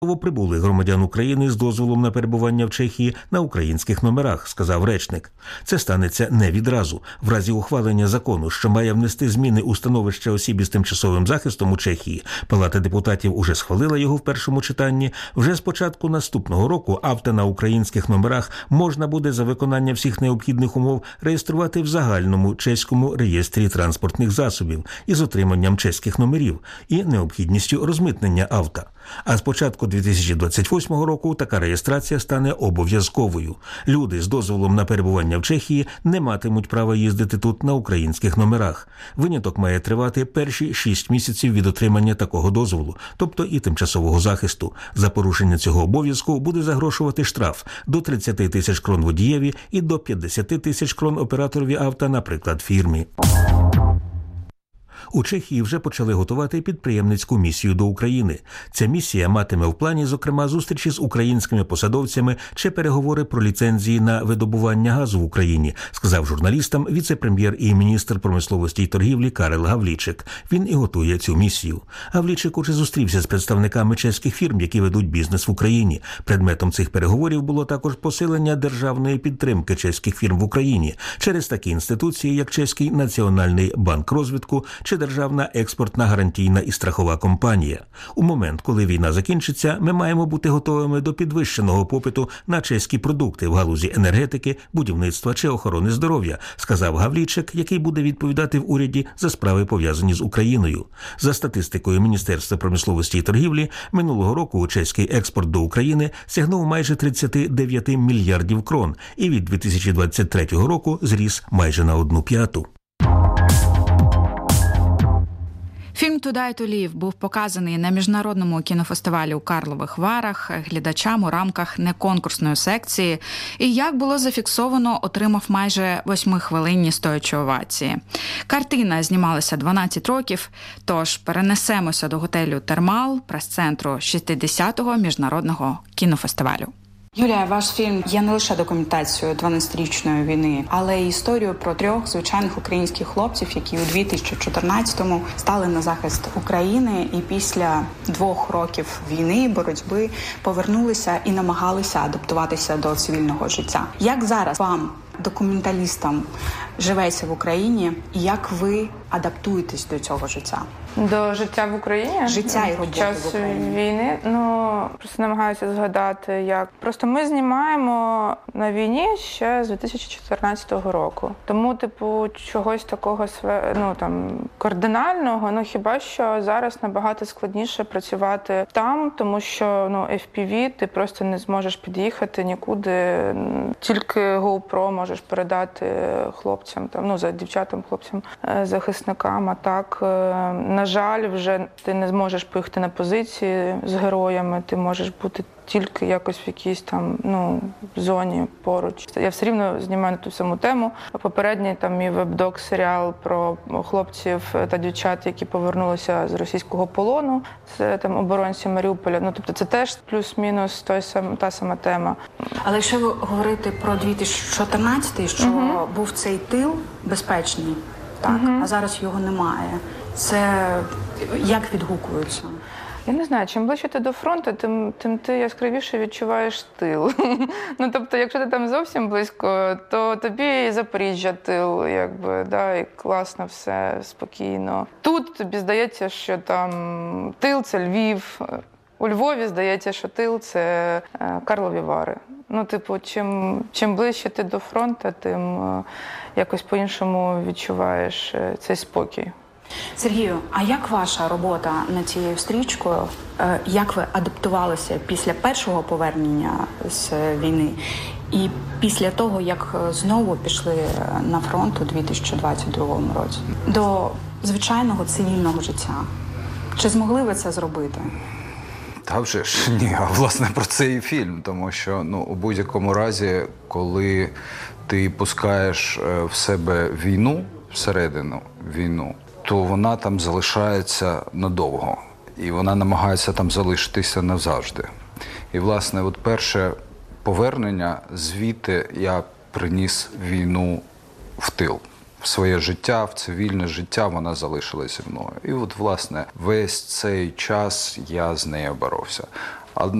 Прибули громадян України з дозволом на перебування в Чехії на українських номерах, сказав речник. Це станеться не відразу. В разі ухвалення закону, що має внести зміни у становище осіб із тимчасовим захистом у Чехії, Палата депутатів уже схвалила його в першому читанні. Вже з початку наступного року авто на українських номерах можна буде за виконання всіх необхідних умов реєструвати в загальному чеському реєстрі транспортних засобів із отриманням чеських номерів і необхідністю розмитнення авто. А з початку 2028 року така реєстрація стане обов'язковою. Люди з дозволом на перебування в Чехії не матимуть права їздити тут на українських номерах. Виняток має тривати перші 6 місяців від отримання такого дозволу, тобто і тимчасового захисту. За порушення цього обов'язку буде загрошувати штраф до 30 тисяч крон водієві і до 50 тисяч крон операторові авто, наприклад, фірмі. У Чехії вже почали готувати підприємницьку місію до України. Ця місія матиме в плані, зокрема, зустрічі з українськими посадовцями чи переговори про ліцензії на видобування газу в Україні, сказав журналістам віце-прем'єр і міністр промисловості й торгівлі Карел Гавлічик. Він і готує цю місію. Гавлічик уже зустрівся з представниками чеських фірм, які ведуть бізнес в Україні. Предметом цих переговорів було також посилення державної підтримки чеських фірм в Україні через такі інституції, як Чеський національний банк розвитку чи Державна експортна гарантійна і страхова компанія. У момент, коли війна закінчиться, ми маємо бути готовими до підвищеного попиту на чеські продукти в галузі енергетики, будівництва чи охорони здоров'я, сказав Гавлічик, який буде відповідати в уряді за справи, пов'язані з Україною. За статистикою Міністерства промисловості і торгівлі, минулого року чеський експорт до України сягнув майже 39 мільярдів крон і від 2023 року зріс майже на 1/5. Фільм «To die to live» був показаний на міжнародному кінофестивалі у Карлових Варах глядачам у рамках неконкурсної секції і, як було зафіксовано, отримав майже 8-хвилинні стоячі овації. Картина знімалася 12 років, тож перенесемося до готелю «Термал», прес-центру 60-го міжнародного кінофестивалю. Юлія, ваш фільм є не лише документацією 12-річної війни, але й історією про 3 звичайних українських хлопців, які у 2014-му стали на захист України і після 2 років війни, боротьби, повернулися і намагалися адаптуватися до цивільного життя. Як зараз вам, документалістам, живеться в Україні і як ви адаптуєтесь до цього життя? До життя в Україні? Життя і роботи в Україні. Війни? Просто намагаюся згадати, як. Просто ми знімаємо на війні ще з 2014 року. Тому, чогось такого, кардинального, хіба що зараз набагато складніше працювати там, тому що, FPV, ти просто не зможеш під'їхати нікуди, тільки GoPro можеш передати хлопцям, дівчатам, хлопцям, захисникам, а так, на жаль, вже ти не зможеш поїхати на позиції з героями, ти можеш бути тільки якось в якійсь зоні поруч. Я все рівно знімаю на ту саму тему. Попередній мій веб-док-серіал про хлопців та дівчат, які повернулися з російського полону. Це оборонці Маріуполя. Це теж плюс-мінус та сама тема. Але якщо ви говорите про 2014-й, що був цей тил безпечний, так, а зараз його немає. Це як відгукується? Я не знаю, чим ближче ти до фронту, тим ти яскравіше відчуваєш тил. Якщо ти там зовсім близько, то тобі і Запоріжжя тил, і класно все, спокійно. Тут тобі здається, що там тил – це Львів. У Львові здається, що тил – це Карлові Вари. Чим ближче ти до фронту, тим якось по-іншому відчуваєш цей спокій. Сергію, а як ваша робота над цією стрічкою? Як ви адаптувалися після першого повернення з війни і після того, як знову пішли на фронт у 2022 році до звичайного цивільного життя? Чи змогли ви це зробити? Та вже ж ні, а власне про це і фільм, тому що у будь-якому разі, коли ти пускаєш в себе війну, всередину війну, то вона там залишається надовго. І вона намагається там залишитися назавжди. І, власне, перше повернення, звідти я приніс війну в тил. в своє життя, в цивільне життя, вона залишилася зі мною. І от, власне, весь цей час я з нею боровся.